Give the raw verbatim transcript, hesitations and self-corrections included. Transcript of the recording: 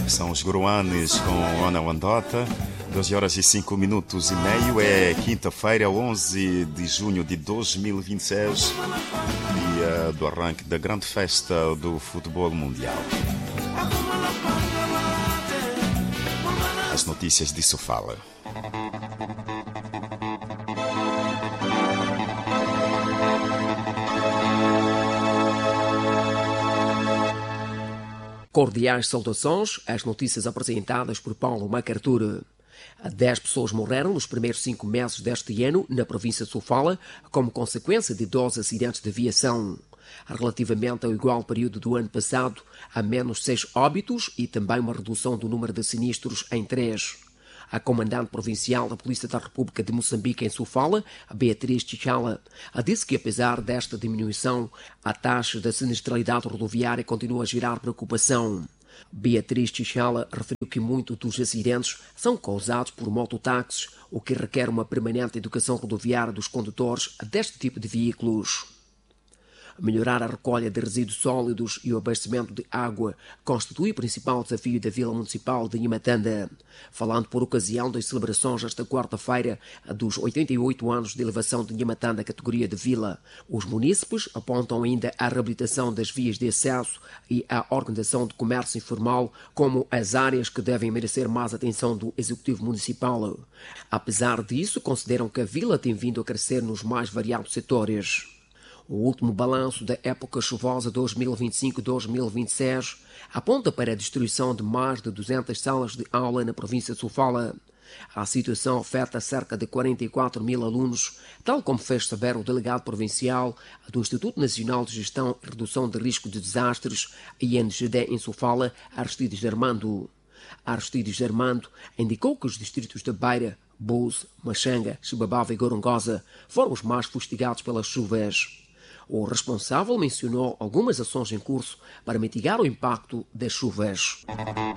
São os Goruanes com Ona Wandota. doze horas e cinco minutos e meio. É quinta-feira, onze de junho de dois mil e vinte e seis, dia do arranque da grande festa do futebol mundial. As notícias de Sofala. Cordiais saudações às notícias apresentadas por Paulo MacArthur. Dez pessoas morreram nos primeiros cinco meses deste ano na província de Sofala como consequência de doze acidentes de aviação. Relativamente ao igual período do ano passado, há menos seis óbitos e também uma redução do número de sinistros em três. A comandante provincial da Polícia da República de Moçambique em Sofala, Beatriz Chichala, disse que apesar desta diminuição, a taxa da sinistralidade rodoviária continua a gerar preocupação. Beatriz Chichala referiu que muitos dos acidentes são causados por mototáxis, o que requer uma permanente educação rodoviária dos condutores deste tipo de veículos. Melhorar a recolha de resíduos sólidos e o abastecimento de água constitui o principal desafio da Vila Municipal de Nhamatanda. Falando por ocasião das celebrações esta quarta-feira dos oitenta e oito anos de elevação de Nhamatanda à categoria de vila, os munícipes apontam ainda a reabilitação das vias de acesso e a organização de comércio informal como as áreas que devem merecer mais atenção do Executivo Municipal. Apesar disso, consideram que a vila tem vindo a crescer nos mais variados setores. O último balanço da época chuvosa dois mil e vinte e cinco a dois mil e vinte e seis aponta para a destruição de mais de duzentas salas de aula na província de Sofala. A situação afeta cerca de quarenta e quatro mil alunos, tal como fez saber o delegado provincial do Instituto Nacional de Gestão e Redução de Risco de Desastres, I N G D, em Sofala, Aristides Armando. Aristides Armando indicou que os distritos de Beira, Bouze, Machanga, Chibabava e Gorongosa foram os mais fustigados pelas chuvas. O responsável mencionou algumas ações em curso para mitigar o impacto das chuvas.